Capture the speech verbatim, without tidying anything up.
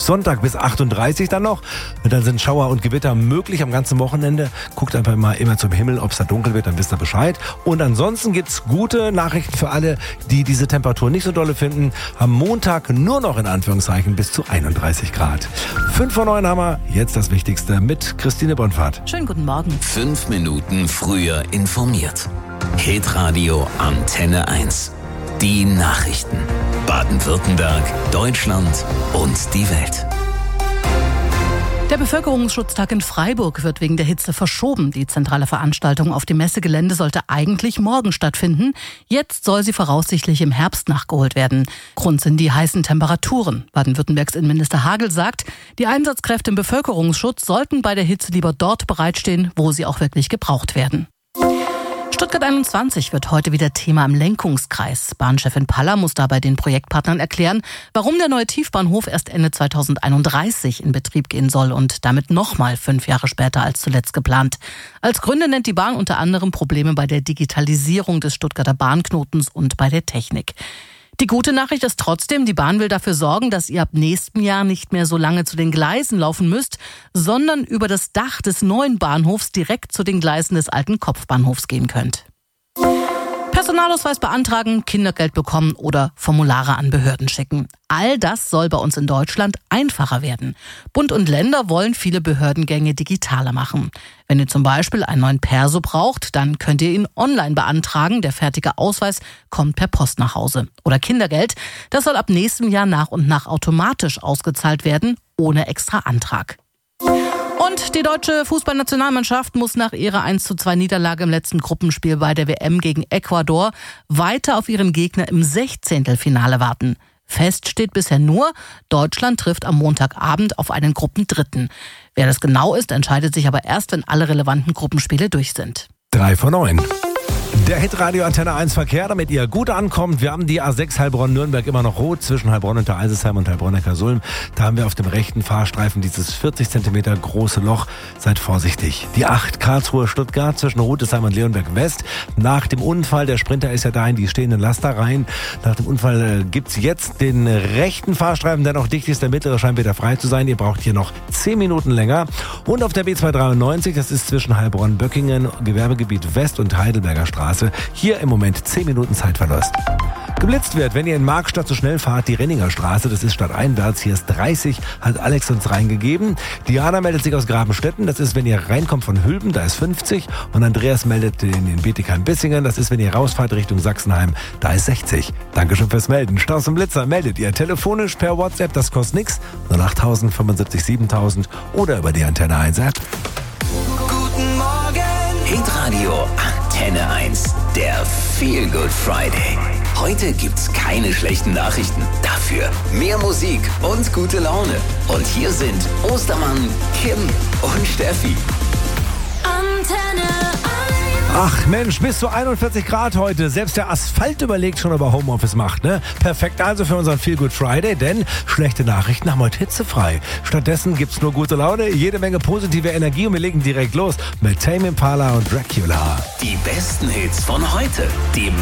Sonntag bis achtunddreißig dann noch. Und dann sind Schauer und Gewitter möglich am ganzen Wochenende. Guckt einfach mal immer zum Himmel, ob es da dunkel wird, dann wisst ihr Bescheid. Und ansonsten gibt's gute Nachrichten für alle, die diese Temperatur nicht so dolle finden. Am Montag nur noch in Anführungszeichen bis zu einunddreißig Grad. Fünf vor neun haben wir. Jetzt das Wichtigste mit Christine Bonfahrt. Schönen guten Morgen. Fünf Minuten früher informiert. Hitradio Antenne eins. Die Nachrichten. Baden-Württemberg, Deutschland und die Welt. Der Bevölkerungsschutztag in Freiburg wird wegen der Hitze verschoben. Die zentrale Veranstaltung auf dem Messegelände sollte eigentlich morgen stattfinden. Jetzt soll sie voraussichtlich im Herbst nachgeholt werden. Grund sind die heißen Temperaturen. Baden-Württembergs Innenminister Hagel sagt, die Einsatzkräfte im Bevölkerungsschutz sollten bei der Hitze lieber dort bereitstehen, wo sie auch wirklich gebraucht werden. Stuttgart einundzwanzig wird heute wieder Thema im Lenkungskreis. Bahnchefin Paller muss dabei den Projektpartnern erklären, warum der neue Tiefbahnhof erst Ende zweitausendeinunddreißig in Betrieb gehen soll und damit nochmal fünf Jahre später als zuletzt geplant. Als Gründe nennt die Bahn unter anderem Probleme bei der Digitalisierung des Stuttgarter Bahnknotens und bei der Technik. Die gute Nachricht ist trotzdem, die Bahn will dafür sorgen, dass ihr ab nächstem Jahr nicht mehr so lange zu den Gleisen laufen müsst, sondern über das Dach des neuen Bahnhofs direkt zu den Gleisen des alten Kopfbahnhofs gehen könnt. Personalausweis beantragen, Kindergeld bekommen oder Formulare an Behörden schicken. All das soll bei uns in Deutschland einfacher werden. Bund und Länder wollen viele Behördengänge digitaler machen. Wenn ihr zum Beispiel einen neuen Perso braucht, dann könnt ihr ihn online beantragen. Der fertige Ausweis kommt per Post nach Hause. Oder Kindergeld, das soll ab nächstem Jahr nach und nach automatisch ausgezahlt werden, ohne extra Antrag. Und die deutsche Fußballnationalmannschaft muss nach ihrer eins zu zwei Niederlage im letzten Gruppenspiel bei der W M gegen Ecuador weiter auf ihren Gegner im Sechzehntelfinale warten. Fest steht bisher nur, Deutschland trifft am Montagabend auf einen Gruppendritten. Wer das genau ist, entscheidet sich aber erst, wenn alle relevanten Gruppenspiele durch sind. Drei vor neun. Der Hitradio Antenne eins Verkehr, damit ihr gut ankommt. Wir haben die A sechs Heilbronn-Nürnberg immer noch rot zwischen Heilbronn und der Eisesheim und Heilbronn-Neckarsulm. Da haben wir auf dem rechten Fahrstreifen dieses vierzig Zentimeter große Loch. Seid vorsichtig. Die acht Karlsruhe-Stuttgart zwischen Rudesheim und Leonberg-West. Nach dem Unfall, der Sprinter ist ja da in die stehenden Laster rein. Nach dem Unfall äh, gibt's jetzt den rechten Fahrstreifen, der noch dicht ist. Der mittlere scheint wieder frei zu sein. Ihr braucht hier noch zehn Minuten länger. Und auf der B zweihundertdreiundneunzig, das ist zwischen Heilbronn-Böckingen, Gewerbegebiet West und Heidelberger Straße. Hier im Moment zehn Minuten Zeitverlust. Geblitzt wird, wenn ihr in Markstadt so schnell fahrt, die Renninger Straße, das ist stadteinwärts, hier ist dreißig, hat Alex uns reingegeben. Diana meldet sich aus Grabenstetten, das ist, wenn ihr reinkommt von Hülben, da ist fünfzig. Und Andreas meldet in den Bietigheim-Bissingen, das ist, wenn ihr rausfahrt Richtung Sachsenheim, da ist sechzig. Dankeschön fürs Melden. Staus und Blitzer meldet ihr telefonisch per WhatsApp, das kostet nichts, null acht null null fünfundsiebzig siebentausend oder über die Antenne eins App. Guten Morgen! Hitradio Antenne eins. Der Feel Good Friday. Heute gibt's keine schlechten Nachrichten. Dafür mehr Musik und gute Laune. Und hier sind Ostermann, Kim und Steffi. Antenne eins. Ach Mensch, bis zu einundvierzig Grad heute. Selbst der Asphalt überlegt schon, ob er Homeoffice macht, ne? Perfekt also für unseren Feel Good Friday, denn schlechte Nachrichten haben heute hitzefrei. Stattdessen gibt's nur gute Laune, jede Menge positive Energie und wir legen direkt los mit Tame Impala und Dracula. Die besten Hits von heute. Die